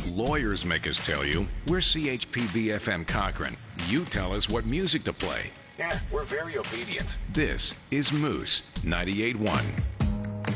Lawyers make us tell you. We're CHPB FM Cochrane. You tell us what music to play. Yeah, we're very obedient. This is Moose 98.1.